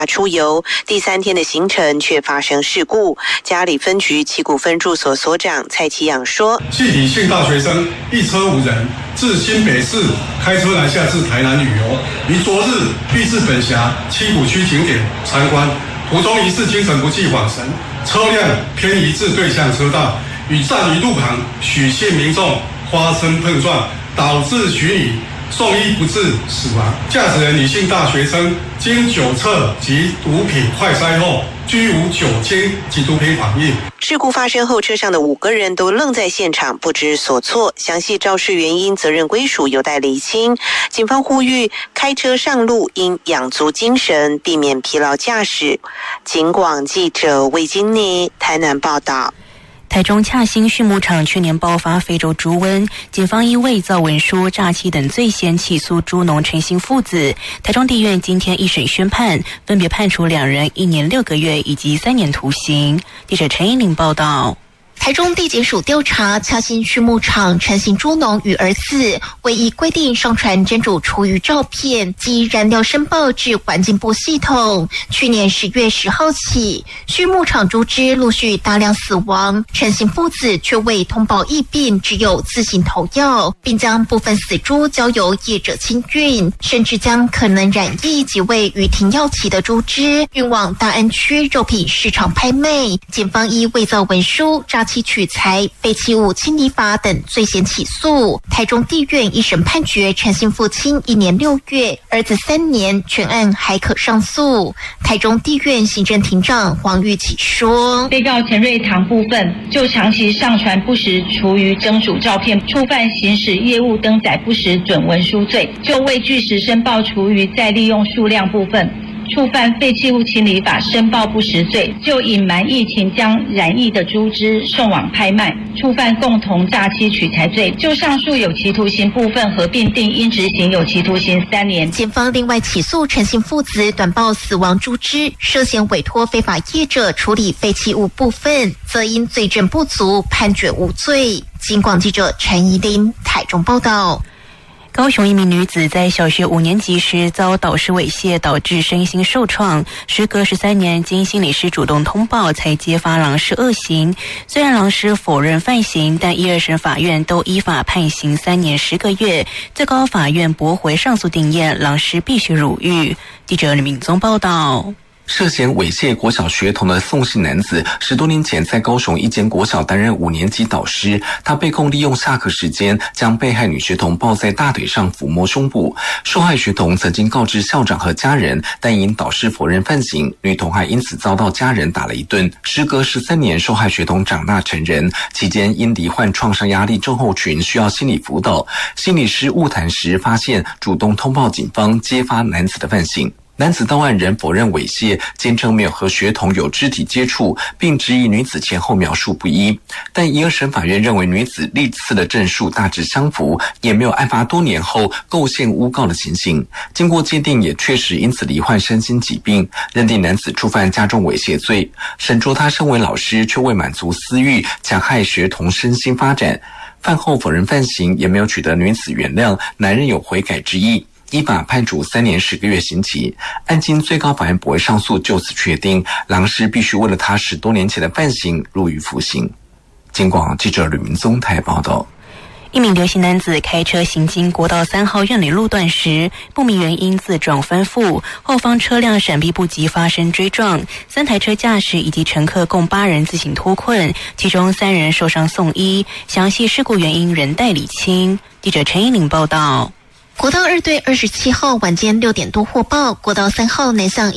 出游，第3天的行程却发生事故。嘉里分局旗鼓分驻所所长蔡其养说： 系李姓大学生一车5人自新北市开车南下至台南旅游，于昨日必至本辖七股区景点参观，途中疑似精神不济恍神，车辆偏移至对向车道，与站于路旁许姓民众发生碰撞，导致许女送医不治死亡。驾驶人李姓大学生经酒测及毒品快筛后，居无酒精及毒品反应。 事故发生后，车上的5个人都愣在现场，不知所措。详细肇事原因、责任归属有待厘清。警方呼吁开车上路应养足精神，避免疲劳驾驶。警广记者魏金妮台南报道。 台中洽新畜牧场去年爆发非洲猪瘟，警方依伪造文书、诈欺等罪嫌起诉猪农陈姓父子。台中地院今天一审宣判，分别判处2人1年6个月以及3年徒刑。记者陈依玲报道。 台中地检署调查洽新畜牧场陈姓猪农与儿子未依规定上传真主厨余照片及燃料申报至环境部系统。去年10月10号起，畜牧场猪只陆续大量死亡，陈姓父子却未通报疫病，只有自行投药，并将部分死猪交由业者清运，甚至将可能染疫及未予停药期的猪只运往大安区肉品市场拍卖。检方依伪造文书、诈欺取财、废弃物清理法等罪嫌起诉。台中地院一审判决陈姓父亲1年6月，儿子3年，全案还可上诉。台中地院行政庭长黄玉启说： 被告陈瑞堂部分就长期上传不实厨余蒸煮照片，触犯行使业务登载不实准文书罪；就未据实申报厨余再利用数量部分，触犯废弃物清理法申报不实罪；就隐瞒疫情将染疫的猪只送往拍卖，触犯共同诈欺取财罪；就上述有期徒刑部分合并定应执行有期徒刑3年。 检方另外起诉陈姓父子短报死亡猪只，涉嫌委托非法业者处理废弃物部分，则因罪证不足判决无罪。警广记者陈怡琳台中报道。 高雄一名女子在小学5年级时遭导师猥亵，导致身心受创。时隔13年，经心理师主动通报，才揭发狼师恶行。虽然狼师否认犯行，但1、2审法院都依法判刑3年10个月。最高法院驳回上诉定谳，狼师必须入狱。记者李敏宗报道。 涉嫌猥亵国小学童的宋姓男子10多年前在高雄一间国小担任5年级导师，他被控利用下课时间将被害女学童抱在大腿上抚摸胸部。受害学童曾经告知校长和家人，但因导师否认犯行，女童还因此遭到家人打了一顿。时隔13年，受害学童长大成人，期间因罹患创伤压力症候群需要心理辅导，心理师晤谈时发现主动通报警方，揭发男子的犯行。男子到案仍否认猥亵，坚称没有和学童有肢体接触，并质疑女子前后描述不一。但1、2审法院认为女子历次的证述大致相符，也没有案发多年后构陷诬告的情形。经过鉴定，也确实因此罹患身心疾病，认定男子触犯加重猥亵罪。审酌他身为老师却未满足私欲，强害学童身心发展。饭后否认犯行，也没有取得女子原谅，男人有悔改之意。依法判处3年10个月刑期。案经最高法院驳回上诉，就此确定狼师必须为了他10多年前的犯行入狱服刑。警广记者吕明宗台报道。 一名刘姓男子开车行经国道3号院里路段时，不明原因自撞翻覆，后方车辆闪避不及发生追撞，3台车驾驶以及乘客共8人自行脱困，其中3人受伤送医，详细事故原因仍待厘清。记者陈依玲报道。 国道2队27号晚间6点多获报，国道3号南向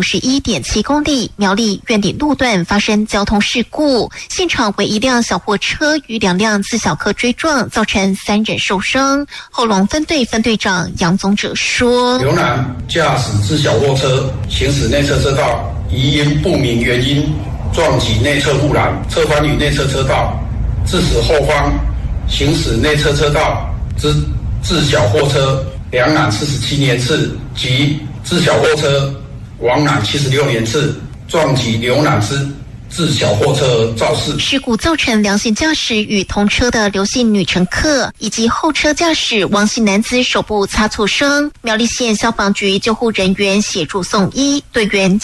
151.7公里苗栗苑里路段发生交通事故，现场为一辆小货车与2辆自小客追撞，造成3人受伤。后龙分队分队长杨宗哲说： 刘男驾驶自小货车行驶内侧车道，疑因不明原因撞击内侧护栏，侧翻于内侧车道，致使后方行驶内侧车道之自小货车两览47年次及自小货车往览76年次撞击刘男之致小货车肇事。 事故造成梁姓驾驶与同车的刘姓女乘客以及后车驾驶王姓男子手部擦挫伤，苗栗县消防局救护人员协助送医，队员